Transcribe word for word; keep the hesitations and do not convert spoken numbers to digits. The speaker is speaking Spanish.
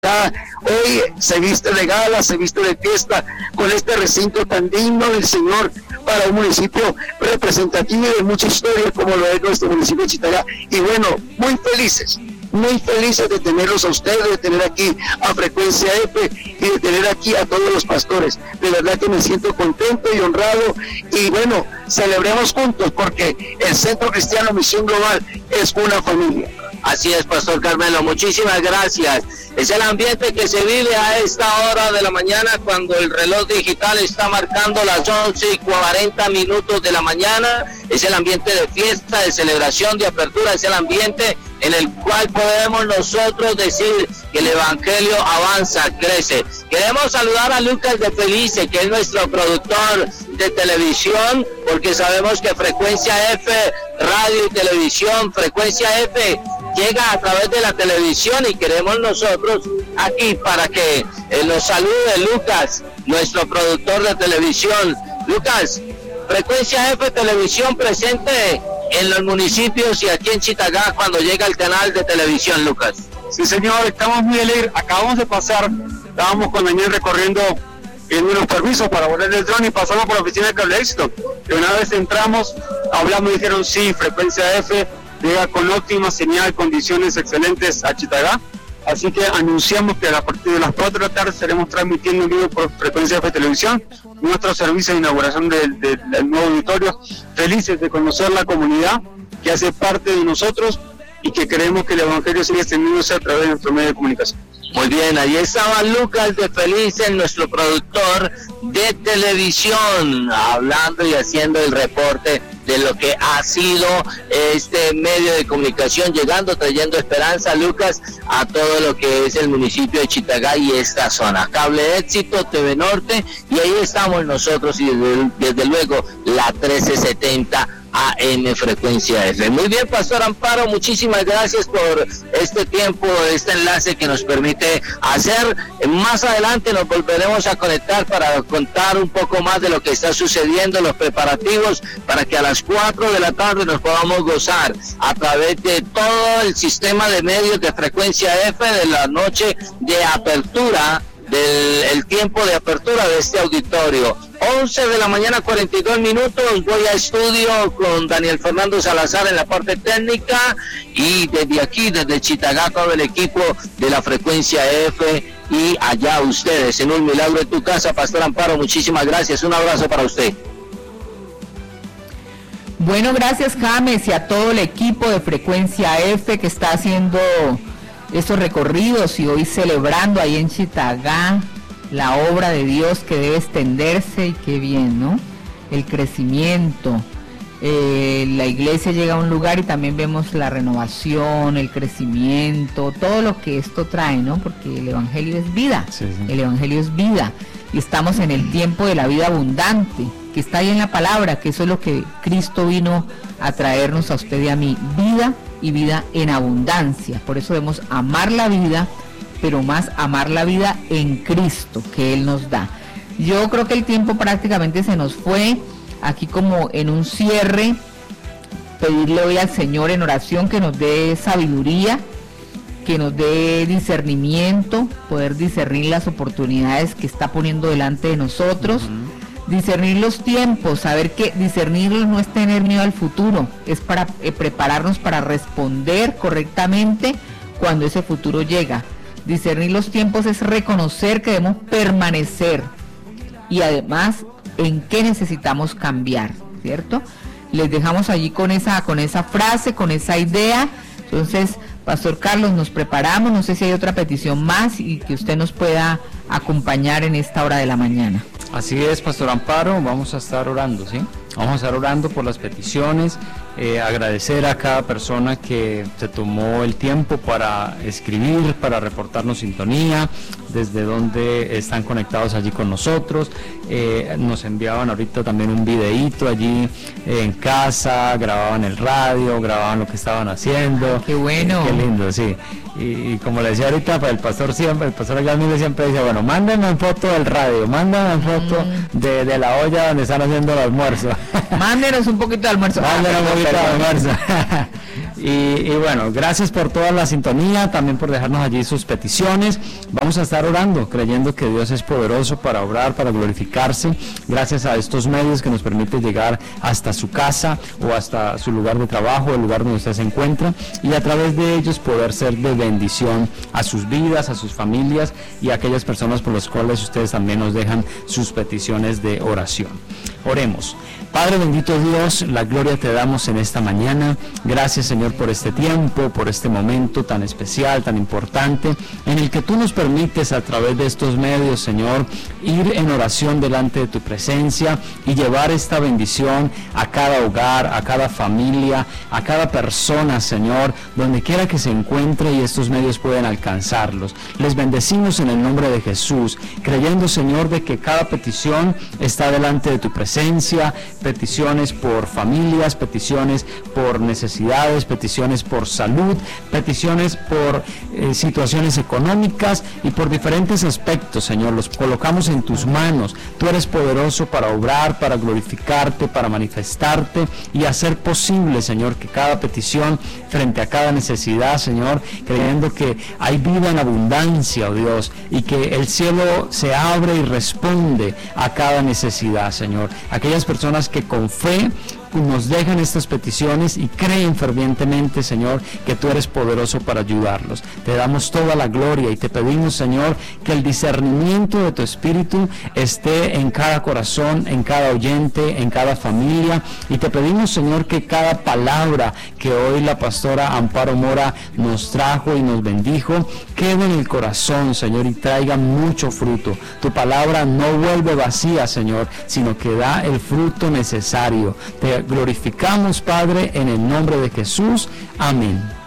Hoy se viste de gala, se viste de fiesta con este recinto tan digno del Señor para un municipio representativo de mucha historia como lo es nuestro municipio de Chitagá. Y bueno, muy felices, muy felices de tenerlos a ustedes, de tener aquí a Frecuencia F y de tener aquí a todos los pastores. De verdad que me siento contento y honrado, y bueno, celebremos juntos porque el Centro Cristiano Misión Global es una familia. Así es, Pastor Carmelo, muchísimas gracias. Es el ambiente que se vive a esta hora de la mañana, cuando el reloj digital está marcando las once y cuarenta minutos de la mañana. Es el ambiente de fiesta, de celebración, de apertura. Es el ambiente en el cual podemos nosotros decir que el Evangelio avanza, crece. Queremos saludar a Lucas de Felice, que es nuestro productor de televisión, porque sabemos que Frecuencia F, radio y televisión, Frecuencia F llega a través de la televisión, y queremos nosotros aquí para que eh, nos salude Lucas, nuestro productor de televisión. Lucas, Frecuencia F Televisión presente en los municipios y aquí en Chitagá cuando llega el canal de televisión, Lucas. Sí, señor, estamos muy alegres. Acabamos de pasar, estábamos con Daniel recorriendo en unos permisos para volar el dron y pasamos por la oficina de Cable Éxito. Y una vez entramos, hablamos y dijeron sí, Frecuencia F llega con óptima señal, condiciones excelentes a Chitagá. Así que anunciamos que a partir de las cuatro de la tarde estaremos transmitiendo en vivo por Frecuencia F Televisión nuestro servicio de inauguración del, del, del nuevo auditorio. Felices de conocer la comunidad que hace parte de nosotros y que creemos que el Evangelio sigue extendiéndose a través de nuestro medio de comunicación. Muy bien, ahí estaba Lucas de Felice, nuestro productor de televisión, hablando y haciendo el reporte de lo que ha sido este medio de comunicación, llegando, trayendo esperanza, Lucas, a todo lo que es el municipio de Chitagá y esta zona. Cable Éxito, T V Norte, y ahí estamos nosotros, y desde, desde luego la trece setenta A M Frecuencia F. Muy bien, Pastor Amparo, muchísimas gracias por este tiempo, este enlace que nos permite hacer. Más adelante nos volveremos a conectar para contar un poco más de lo que está sucediendo, los preparativos, para que a las cuatro de la tarde nos podamos gozar a través de todo el sistema de medios de Frecuencia F de la noche de apertura, del el tiempo de apertura de este auditorio. once de la mañana, cuarenta y dos minutos, voy a estudio con Daniel Fernando Salazar en la parte técnica, y desde aquí, desde Chitagá, todo el equipo de la Frecuencia F, y allá ustedes, en Un Milagro en tu Casa. Pastor Amparo, muchísimas gracias, un abrazo para usted. Bueno, gracias, James, y a todo el equipo de Frecuencia F que está haciendo estos recorridos y hoy celebrando ahí en Chitagá la obra de Dios que debe extenderse, y qué bien, ¿no? El crecimiento, eh, la iglesia llega a un lugar y también vemos la renovación, el crecimiento, todo lo que esto trae, ¿no? Porque el Evangelio es vida, sí, sí. El Evangelio es vida, y estamos en el tiempo de la vida abundante, que está ahí en la palabra, que eso es lo que Cristo vino a traernos a usted y a mí, vida y vida en abundancia. Por eso debemos amar la vida, pero más amar la vida en Cristo que Él nos da. Yo creo que el tiempo prácticamente se nos fue. Aquí, como en un cierre, pedirle hoy al Señor en oración que nos dé sabiduría, que nos dé discernimiento, poder discernir las oportunidades que está poniendo delante de nosotros, uh-huh. discernir los tiempos, saber que discernirlos no es tener miedo al futuro, es para eh, prepararnos para responder correctamente cuando ese futuro llega. Discernir los tiempos es reconocer que debemos permanecer y además en qué necesitamos cambiar, ¿cierto? Les dejamos allí con esa, con esa frase, con esa idea. Entonces, Pastor Carlos, nos preparamos, no sé si hay otra petición más y que usted nos pueda acompañar en esta hora de la mañana. Así es, Pastor Amparo, vamos a estar orando, ¿sí? Vamos a estar orando por las peticiones, eh, agradecer a cada persona que se tomó el tiempo para escribir, para reportarnos sintonía, desde donde están conectados allí con nosotros. Eh, nos enviaban ahorita también un videíto allí eh, en casa, grababan el radio, grababan lo que estaban haciendo. ¡Qué bueno! Eh, qué lindo, sí. Y, y como le decía ahorita, pues el pastor siempre, el pastor Aguilar siempre dice, bueno, mándenme foto del radio, mándenme foto mm. de, de la olla donde están haciendo el almuerzo. Mándenos un poquito de almuerzo. Mándenos un poquito de almuerzo. Y, y bueno, gracias por toda la sintonía, también por dejarnos allí sus peticiones. Vamos a estar orando, creyendo que Dios es poderoso para obrar, para glorificarse, gracias a estos medios que nos permiten llegar hasta su casa o hasta su lugar de trabajo, el lugar donde usted se encuentra, y a través de ellos poder ser de bendición a sus vidas, a sus familias y a aquellas personas por las cuales ustedes también nos dejan sus peticiones de oración. Oremos. Padre bendito Dios, la gloria te damos en esta mañana. Gracias, Señor, por este tiempo, por este momento tan especial, tan importante, en el que tú nos permites a través de estos medios, Señor, ir en oración delante de tu presencia y llevar esta bendición a cada hogar, a cada familia, a cada persona, Señor, donde quiera que se encuentre, y estos medios pueden alcanzarlos. Les bendecimos en el nombre de Jesús, creyendo, Señor, de que cada petición está delante de tu presencia, peticiones por familias, peticiones por necesidades, peticiones por salud, peticiones por eh, situaciones económicas y por diferentes aspectos, Señor. Los colocamos en tus manos. Tú eres poderoso para obrar, para glorificarte, para manifestarte y hacer posible, Señor, que cada petición frente a cada necesidad, Señor, creyendo que hay vida en abundancia, oh Dios, y que el cielo se abre y responde a cada necesidad, Señor. Aquellas personas que con fe nos dejan estas peticiones y creen fervientemente, Señor, que tú eres poderoso para ayudarlos. Te damos toda la gloria y te pedimos, Señor, que el discernimiento de tu Espíritu esté en cada corazón, en cada oyente, en cada familia, y te pedimos, Señor, que cada palabra que hoy la pastora Amparo Mora nos trajo y nos bendijo, quede en el corazón, Señor, y traiga mucho fruto. Tu palabra no vuelve vacía, Señor, sino que da el fruto necesario. Te glorificamos, Padre, en el nombre de Jesús. Amén.